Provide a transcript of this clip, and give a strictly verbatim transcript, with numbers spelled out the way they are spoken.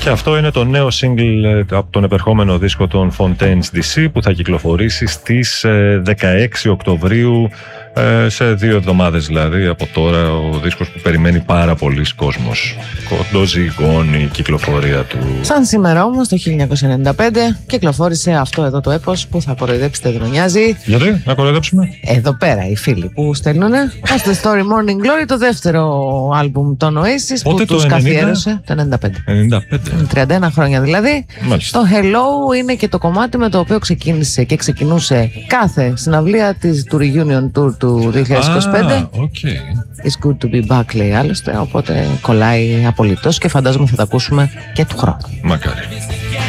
Και αυτό είναι το νέο single από τον επερχόμενο δίσκο των Fontaines ντι σι που θα κυκλοφορήσει στις δεκαέξι Οκτωβρίου, σε δύο εβδομάδες δηλαδή από τώρα, ο δίσκος που περιμένει πάρα πολλοί κόσμος. Κοντοζυγώνει η κυκλοφορία του. Σαν σήμερα όμως το χίλια εννιακόσια ενενήντα πέντε κυκλοφόρησε αυτό εδώ το έπος που θα κοροϊδέψετε, δεν νοιάζει. Γιατί, να κοροϊδέψουμε? Εδώ πέρα οι φίλοι που στέλνουνε. The Story Morning Glory, το δεύτερο άλμπουμ των Oasis. Πότε, που τους καθιέρωσε το ενενήντα πέντε. ενενήντα πέντε. τριάντα ένα χρόνια δηλαδή. Μάλιστα. Το Hello είναι και το κομμάτι με το οποίο ξεκίνησε και ξεκινούσε κάθε συναυλία της, του Reunion Tour του δύο χιλιάδες είκοσι πέντε. Ah, okay. It's good to be back, λέει άλλωστε, οπότε κολλάει απολύτως και φαντάζομαι θα τα ακούσουμε και του χρόνου. Μακάρι.